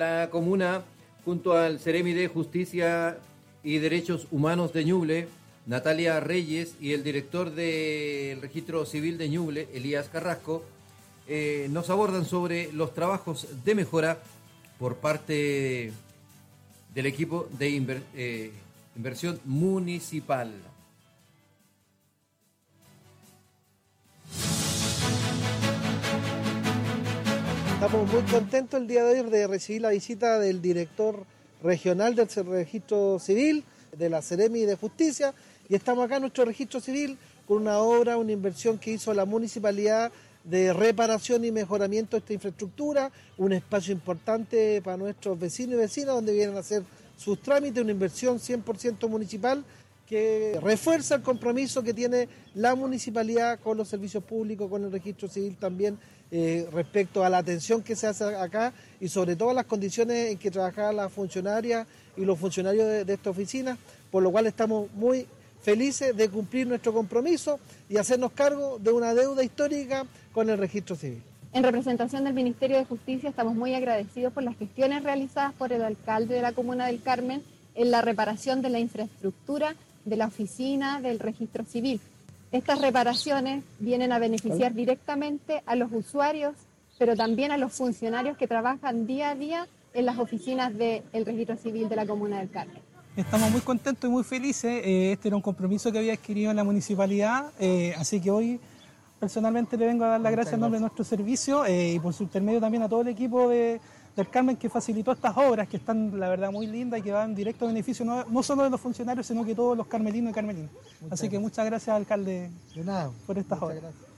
la comuna, junto al Ceremi de Justicia y Derechos Humanos de Ñuble, Natalia Reyes, y el director del Registro Civil de Ñuble, Elías Carrasco, nos abordan sobre los trabajos de mejora por parte del equipo de inversión municipal. Estamos muy contentos el día de hoy de recibir la visita del director regional del Registro Civil, de la Ceremi de Justicia, y estamos acá en nuestro Registro Civil con una obra, una inversión que hizo la municipalidad de reparación y mejoramiento de esta infraestructura, un espacio importante para nuestros vecinos y vecinas donde vienen a hacer sus trámites, una inversión 100% municipal que refuerza el compromiso que tiene la municipalidad con los servicios públicos, con el registro civil también, respecto a la atención que se hace acá y sobre todo las condiciones en que trabajan las funcionarias y los funcionarios de esta oficina, por lo cual estamos muy felices de cumplir nuestro compromiso y hacernos cargo de una deuda histórica con el registro civil. En representación del Ministerio de Justicia estamos muy agradecidos por las gestiones realizadas por el alcalde de la Comuna del Carmen en la reparación de la infraestructura de la oficina del registro civil. Estas reparaciones vienen a beneficiar directamente a los usuarios, pero también a los funcionarios que trabajan día a día en las oficinas del registro civil de la Comuna del Carmen. Estamos muy contentos y muy felices. Este era un compromiso que había adquirido en la municipalidad, así que hoy personalmente le vengo a dar las gracias en nombre de nuestro servicio y por su intermedio también a todo el equipo del Carmen que facilitó estas obras que están, la verdad, muy lindas y que van directo a beneficio no solo de los funcionarios, sino que todos los carmelinos y carmelinas. Así que muchas gracias, alcalde, por estas obras. Gracias.